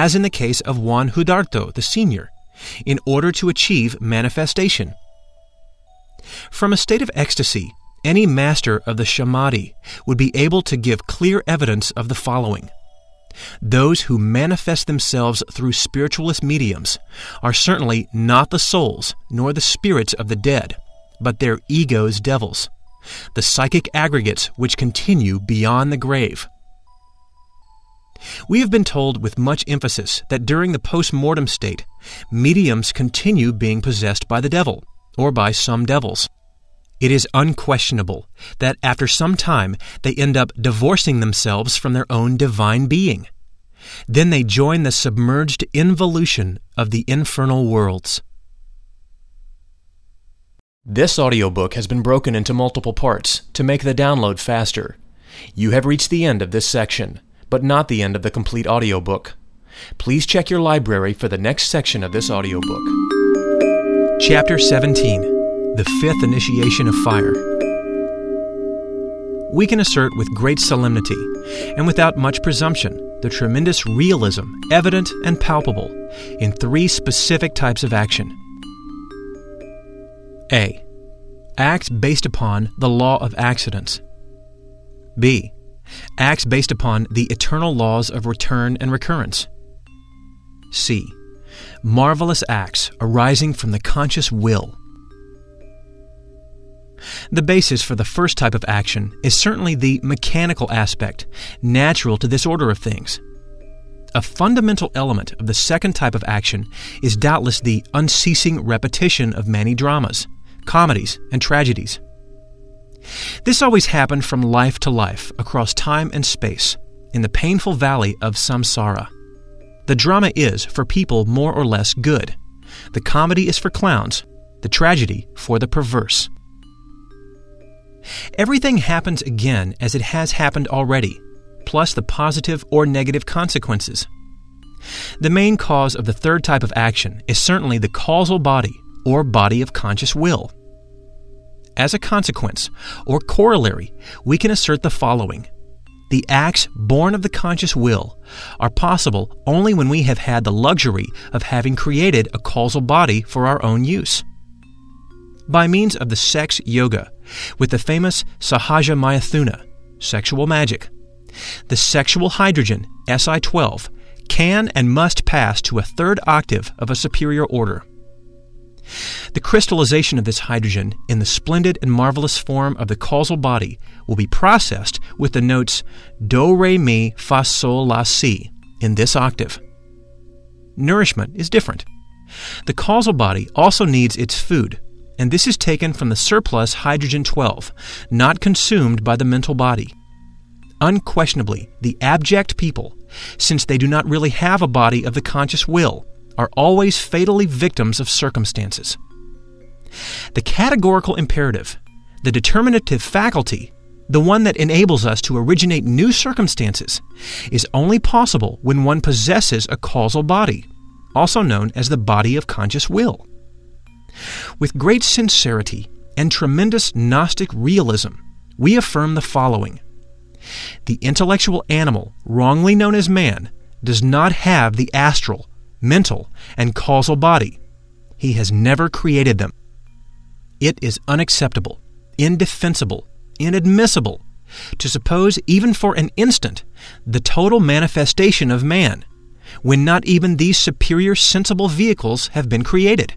as in the case of Juan Hudarto, the senior, in order to achieve manifestation. From a state of ecstasy, any master of the samadhi would be able to give clear evidence of the following. Those who manifest themselves through spiritualist mediums are certainly not the souls nor the spirits of the dead, but their ego's devils, the psychic aggregates which continue beyond the grave. We have been told with much emphasis that during the post-mortem state, mediums continue being possessed by the devil, or by some devils. It is unquestionable that after some time they end up divorcing themselves from their own divine being. Then they join the submerged involution of the infernal worlds. This audiobook has been broken into multiple parts to make the download faster. You have reached the end of this section, but not the end of the complete audiobook. Please check your library for the next section of this audiobook. Chapter 17, The Fifth Initiation of Fire. We can assert with great solemnity, and without much presumption, the tremendous realism evident and palpable in three specific types of action. A. Acts based upon the law of accidents. B. Acts based upon the eternal laws of return and recurrence. C. Marvelous acts arising from the conscious will. The basis for the first type of action is certainly the mechanical aspect, natural to this order of things. A fundamental element of the second type of action is doubtless the unceasing repetition of many dramas, comedies, and tragedies. This always happened from life to life, across time and space, in the painful valley of samsara. The drama is, for people more or less good. The comedy is for clowns, the tragedy for the perverse. Everything happens again as it has happened already, plus the positive or negative consequences. The main cause of the third type of action is certainly the causal body, or body of conscious will. As a consequence, or corollary, we can assert the following. The acts born of the conscious will are possible only when we have had the luxury of having created a causal body for our own use. By means of the sex yoga, with the famous Sahaja Mayathuna, sexual magic, the sexual hydrogen, Si-12, can and must pass to a third octave of a superior order. The crystallization of this hydrogen in the splendid and marvelous form of the causal body will be processed with the notes Do, Re, Mi, Fa, Sol, La, Si in this octave. Nourishment is different. The causal body also needs its food, and this is taken from the surplus hydrogen-12, not consumed by the mental body. Unquestionably, the abject people, since they do not really have a body of the conscious will, are always fatally victims of circumstances. The categorical imperative, the determinative faculty, the one that enables us to originate new circumstances, is only possible when one possesses a causal body, also known as the body of conscious will. With great sincerity and tremendous Gnostic realism, we affirm the following. The intellectual animal, wrongly known as man, does not have the astral, mental, and causal body. He has never created them. It is unacceptable, indefensible, inadmissible to suppose even for an instant the total manifestation of man, when not even these superior sensible vehicles have been created.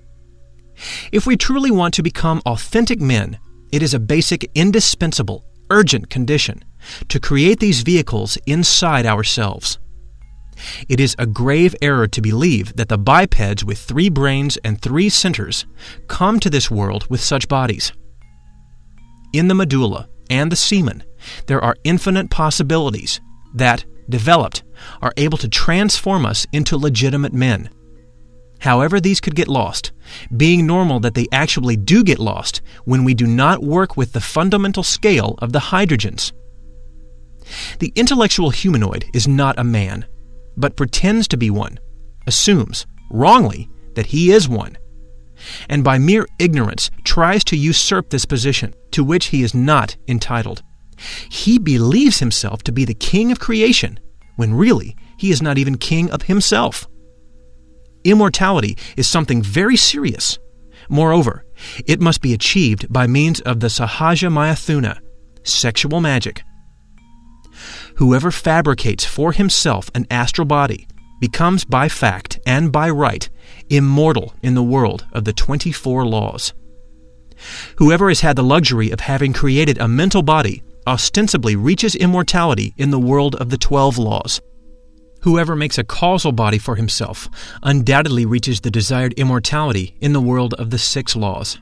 If we truly want to become authentic men, it is a basic, indispensable, urgent condition to create these vehicles inside ourselves. It is a grave error to believe that the bipeds with 3 brains and 3 centers come to this world with such bodies. In the medulla and the semen, there are infinite possibilities that, developed, are able to transform us into legitimate men. However, these could get lost, being normal that they actually do get lost when we do not work with the fundamental scale of the hydrogens. The intellectual humanoid is not a man, but pretends to be one, assumes, wrongly, that he is one, and by mere ignorance tries to usurp this position, to which he is not entitled. He believes himself to be the king of creation, when really He is not even king of himself. Immortality is something very serious. Moreover, it must be achieved by means of the Sahaja Mayathuna, sexual magic. Whoever fabricates for himself an astral body becomes by fact and by right immortal in the world of the 24 laws. Whoever has had the luxury of having created a mental body ostensibly reaches immortality in the world of the 12 laws. Whoever makes a causal body for himself undoubtedly reaches the desired immortality in the world of the 6 laws.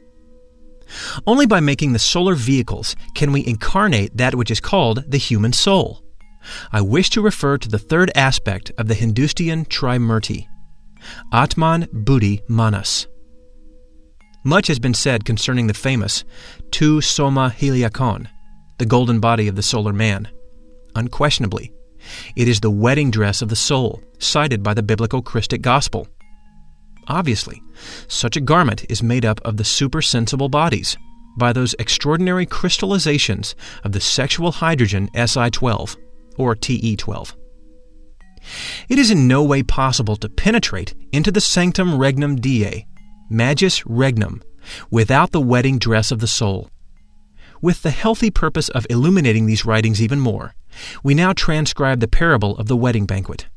Only by making the solar vehicles can we incarnate that which is called the human soul. I wish to refer to the third aspect of the Hindustian Trimurti, Atman Buddhi Manas. Much has been said concerning the famous Tu Soma Heliakon, the golden body of the solar man. Unquestionably, it is the wedding dress of the soul, cited by the biblical Christic gospel. Obviously, such a garment is made up of the supersensible bodies, by those extraordinary crystallizations of the sexual hydrogen Si12, or Te12. It is in no way possible to penetrate into the sanctum regnum Dei, magis regnum, without the wedding dress of the soul. With the healthy purpose of illuminating these writings even more, we now transcribe the parable of the wedding banquet.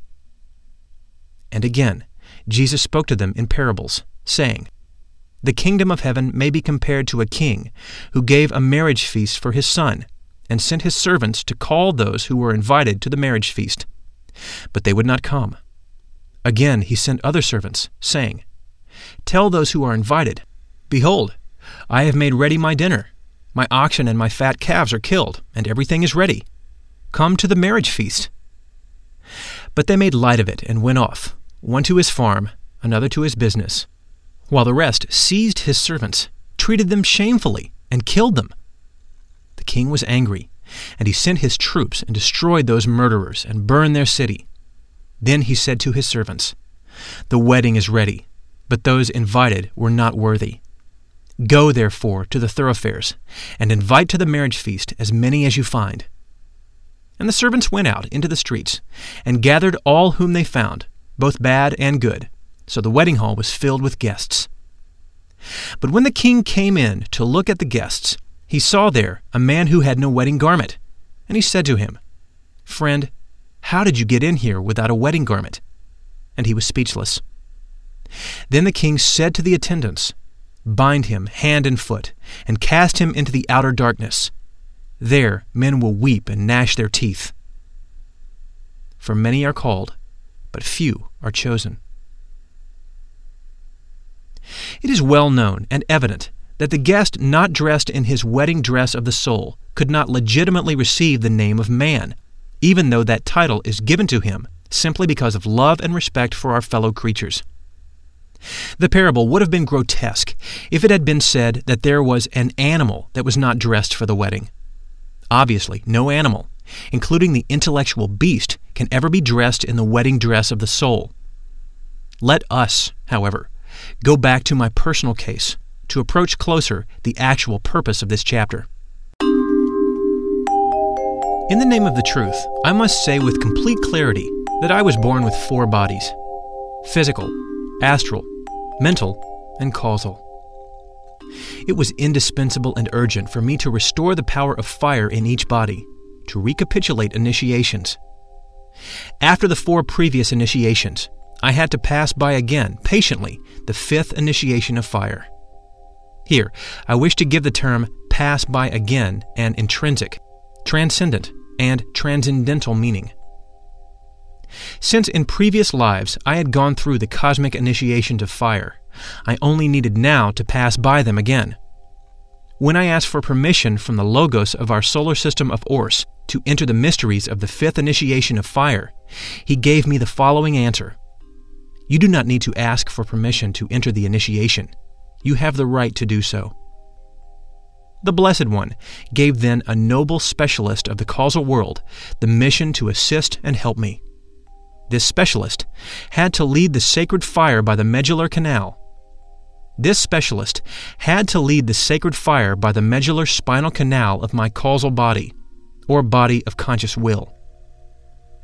And again, Jesus spoke to them in parables, saying, "The kingdom of heaven may be compared to a king who gave a marriage feast for his son, and sent his servants to call those who were invited to the marriage feast. But they would not come. Again he sent other servants, saying, 'Tell those who are invited, Behold, I have made ready my dinner. My oxen and my fat calves are killed, and everything is ready. Come to the marriage feast.' But they made light of it and went off, one to his farm, another to his business, while the rest seized his servants, treated them shamefully, and killed them. The king was angry, and he sent his troops and destroyed those murderers and burned their city. Then he said to his servants, 'The wedding is ready, but those invited were not worthy. Go, therefore, to the thoroughfares, and invite to the marriage feast as many as you find.' And the servants went out into the streets, and gathered all whom they found, both bad and good, so the wedding hall was filled with guests. But when the king came in to look at the guests, he saw there a man who had no wedding garment, and he said to him, 'Friend, how did you get in here without a wedding garment?' And he was speechless. Then the king said to the attendants, 'Bind him hand and foot, and cast him into the outer darkness. There men will weep and gnash their teeth. For many are called, but few are chosen.'" It is well known and evident that the guest not dressed in his wedding dress of the soul could not legitimately receive the name of man, even though that title is given to him simply because of love and respect for our fellow creatures. The parable would have been grotesque if it had been said that there was an animal that was not dressed for the wedding. Obviously, no animal, including the intellectual beast, can ever be dressed in the wedding dress of the soul. Let us, however, go back to my personal case to approach closer the actual purpose of this chapter. In the name of the truth, I must say with complete clarity that I was born with 4 bodies: physical, astral, mental, and causal. It was indispensable and urgent for me to restore the power of fire in each body, to recapitulate initiations. After the 4 previous initiations, I had to pass by again, patiently, the 5th initiation of fire. Here, I wish to give the term pass by again an intrinsic, transcendent, and transcendental meaning. Since in previous lives I had gone through the cosmic initiations of fire, I only needed now to pass by them again. When I asked for permission from the Logos of our solar system of Ors to enter the mysteries of the 5th initiation of fire, he gave me the following answer: "You do not need to ask for permission to enter the initiation. You have the right to do so." The Blessed One gave then a noble specialist of the causal world the mission to assist and help me. This specialist had to lead the sacred fire by the medullary canal. This specialist had to lead the sacred fire by the medullary spinal canal of my causal body, or body of conscious will.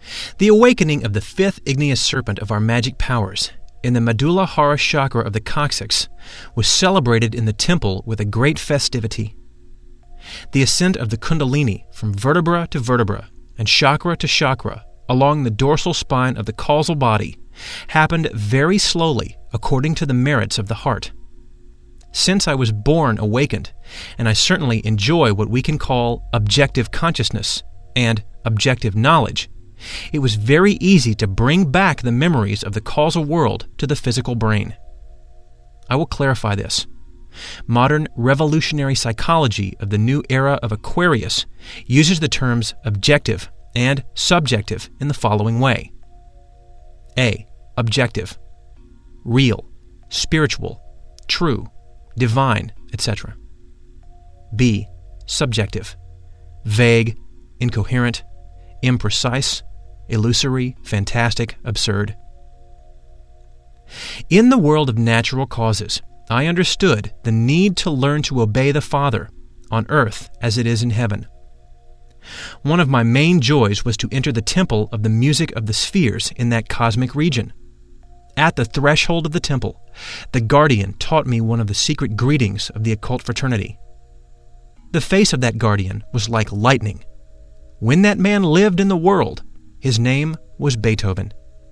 The awakening of the fifth igneous serpent of our magic powers in the medulla hara chakra of the coccyx was celebrated in the temple with a great festivity. The ascent of the kundalini from vertebra to vertebra and chakra to chakra along the dorsal spine of the causal body happened very slowly according to the merits of the heart. Since I was born awakened, and I certainly enjoy what we can call objective consciousness and objective knowledge, it was very easy to bring back the memories of the causal world to the physical brain. I will clarify this. Modern revolutionary psychology of the new era of Aquarius uses the terms objective and subjective in the following way. A. Objective. Real, spiritual, true, divine, etc. B. Subjective. Vague, incoherent, imprecise, illusory, fantastic, absurd. In the world of natural causes, I understood the need to learn to obey the Father on earth as it is in heaven. One of my main joys was to enter the temple of the music of the spheres in that cosmic region. At the threshold of the temple, the guardian taught me one of the secret greetings of the occult fraternity. The face of that guardian was like lightning. When that man lived in the world, his name was Beethoven.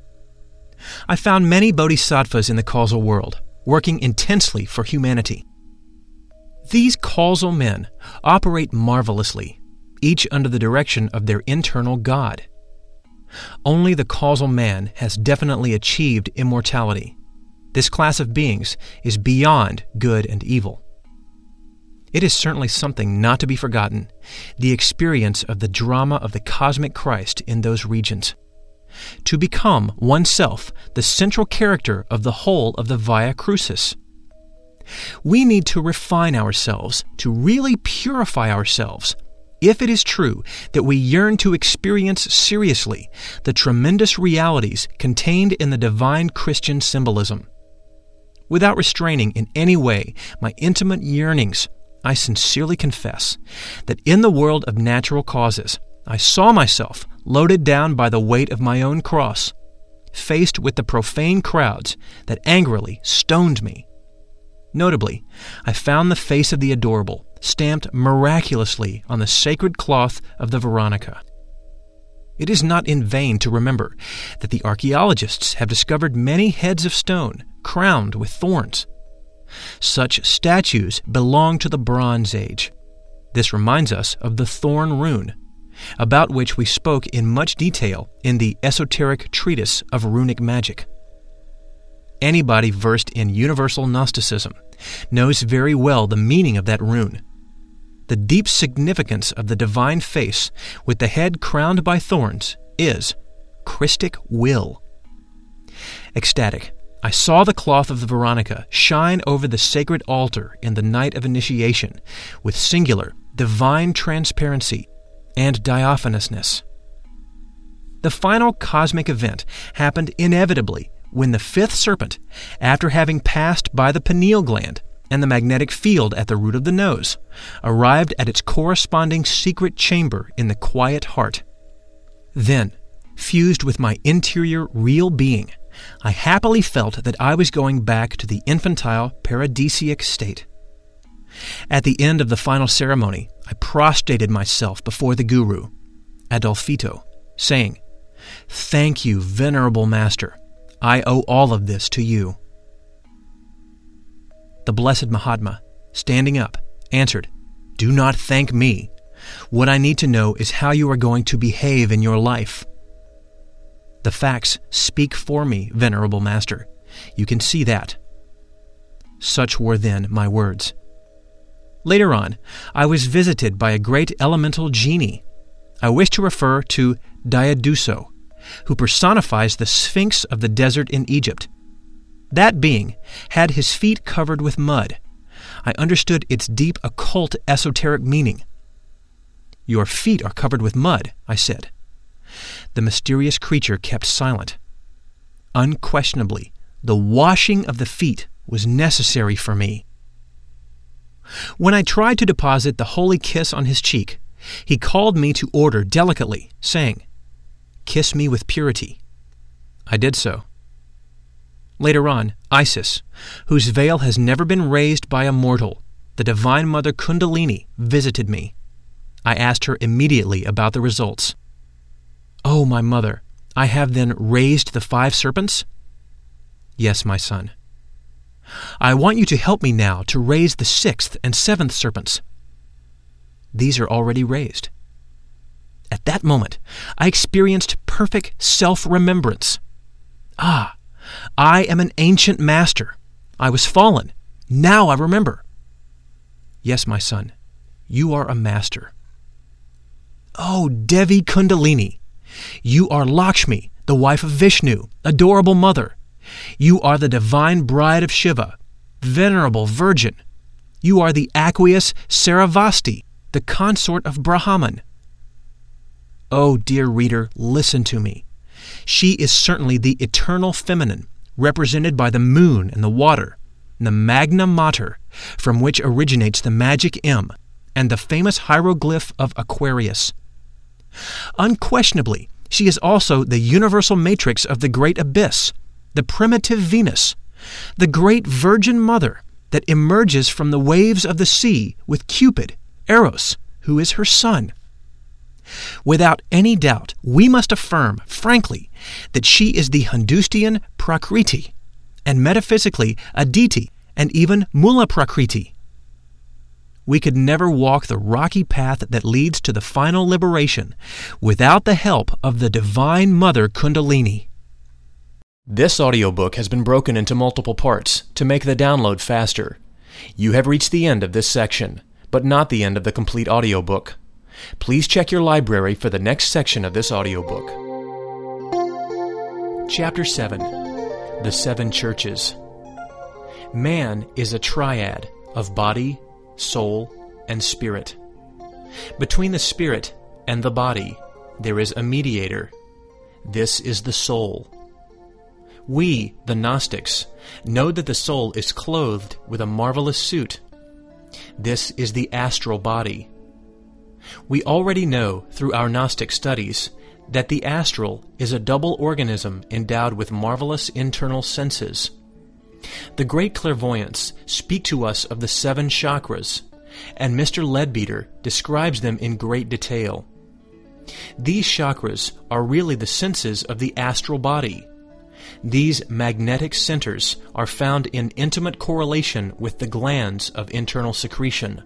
I found many bodhisattvas in the causal world, working intensely for humanity. These causal men operate marvelously, each under the direction of their internal God. Only the causal man has definitely achieved immortality. This class of beings is beyond good and evil. It is certainly something not to be forgotten, the experience of the drama of the cosmic Christ in those regions. To become oneself the central character of the whole of the Via Crucis. We need to refine ourselves, to really purify ourselves, if it is true that we yearn to experience seriously the tremendous realities contained in the divine Christian symbolism. Without restraining in any way my intimate yearnings, I sincerely confess that in the world of natural causes, I saw myself loaded down by the weight of my own cross, faced with the profane crowds that angrily stoned me. Notably, I found the face of the adorable stamped miraculously on the sacred cloth of the Veronica. It is not in vain to remember that the archaeologists have discovered many heads of stone crowned with thorns. Such statues belong to the Bronze Age. This reminds us of the thorn rune, about which we spoke in much detail in the esoteric treatise of runic magic. Anybody versed in universal Gnosticism knows very well the meaning of that rune. The deep significance of the divine face with the head crowned by thorns is Christic will. Ecstatic, I saw the cloth of the Veronica shine over the sacred altar in the night of initiation with singular, divine transparency and diaphanousness. The final cosmic event happened inevitably when the fifth serpent, after having passed by the pineal gland and the magnetic field at the root of the nose, arrived at its corresponding secret chamber in the quiet heart. Then, fused with my interior real being, I happily felt that I was going back to the infantile paradisiac state. At the end of the final ceremony, I prostrated myself before the Guru, Adolfito, saying, "Thank you, Venerable Master. I owe all of this to you." The Blessed Mahatma, standing up, answered, "Do not thank me. What I need to know is how you are going to behave in your life." The facts speak for me, Venerable Master. You can see that. Such were then my words. Later on, I was visited by a great elemental genie. I wish to refer to Diaduso, who personifies the Sphinx of the desert in Egypt. That being had his feet covered with mud. I understood its deep occult esoteric meaning. "Your feet are covered with mud," I said. The mysterious creature kept silent. Unquestionably, the washing of the feet was necessary for me. When I tried to deposit the holy kiss on his cheek, he called me to order delicately, saying, kiss me with purity. I did so. Later on, Isis, whose veil has never been raised by a mortal, the Divine Mother Kundalini, visited me. I asked her immediately about the results. "Oh, my mother, I have then raised the 5 serpents?" "Yes, my son." "I want you to help me now to raise the 6th and 7th serpents." "These are already raised." At that moment, I experienced perfect self-remembrance. Ah, I am an ancient master. I was fallen. Now I remember. "Yes, my son, you are a master." "Oh, Devi Kundalini, you are Lakshmi, the wife of Vishnu, adorable mother. You are the divine bride of Shiva, venerable virgin. You are the aqueous Saravasti, the consort of Brahman." Oh, dear reader, listen to me. She is certainly the eternal feminine, represented by the moon and the water, the Magna Mater, from which originates the magic M, and the famous hieroglyph of Aquarius. Unquestionably, she is also the universal matrix of the great abyss, the primitive Venus, the great Virgin Mother that emerges from the waves of the sea with Cupid, Eros, who is her son. Without any doubt, we must affirm, frankly, that she is the Hindustian Prakriti, and metaphysically Aditi, and even Mula Prakriti. We could never walk the rocky path that leads to the final liberation without the help of the Divine Mother Kundalini. This audiobook has been broken into multiple parts to make the download faster. You have reached the end of this section, but not the end of the complete audiobook. Please check your library for the next section of this audiobook. Chapter 7. The 7 Churches. Man is a triad of body, soul, and spirit. Between the spirit and the body, there is a mediator. This is the soul. We, the Gnostics, know that the soul is clothed with a marvelous suit. This is the astral body. We already know through our Gnostic studies that the astral is a double organism endowed with marvelous internal senses. The great clairvoyants speak to us of the 7 chakras, and Mr. Leadbeater describes them in great detail. These chakras are really the senses of the astral body. These magnetic centers are found in intimate correlation with the glands of internal secretion.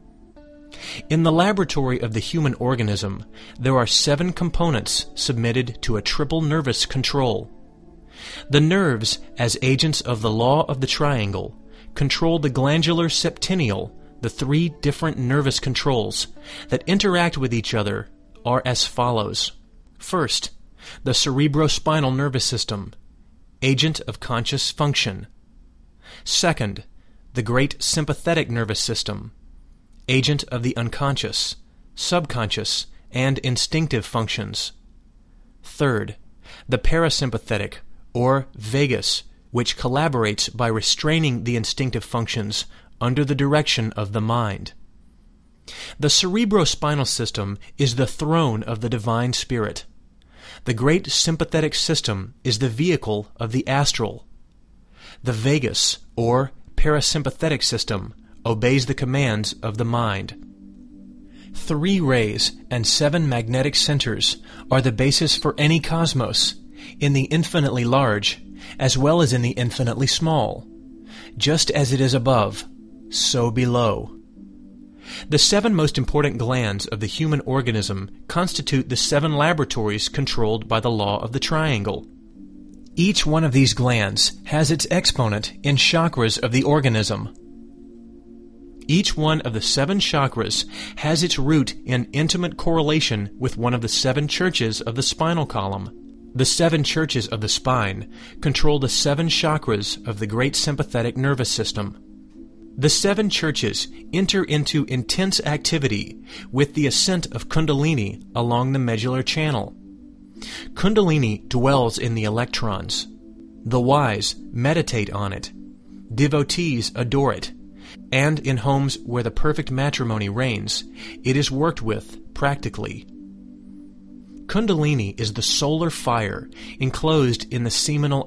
In the laboratory of the human organism, there are 7 components submitted to a triple nervous control. The nerves, as agents of the law of the triangle, control the glandular septennial. The 3 different nervous controls that interact with each other are as follows. First, the cerebrospinal nervous system, agent of conscious function. Second, the great sympathetic nervous system, agent of the unconscious, subconscious, and instinctive functions. Third, the parasympathetic, or vagus, which collaborates by restraining the instinctive functions under the direction of the mind. The cerebrospinal system is the throne of the divine spirit. The great sympathetic system is the vehicle of the astral. The vagus, or parasympathetic system, obeys the commands of the mind. 3 rays and 7 magnetic centers are the basis for any cosmos, in the infinitely large as well as in the infinitely small. Just as it is above, so below. The 7 most important glands of the human organism constitute the 7 laboratories controlled by the law of the triangle. Each one of these glands has its exponent in chakras of the organism. Each one of the 7 chakras has its root in intimate correlation with one of the 7 churches of the spinal column. The 7 churches of the spine control the 7 chakras of the great sympathetic nervous system. The 7 churches enter into intense activity with the ascent of Kundalini along the medullary channel. Kundalini dwells in the electrons. The wise meditate on it. Devotees adore it. And in homes where the perfect matrimony reigns, it is worked with practically. Kundalini is the solar fire enclosed in the seminal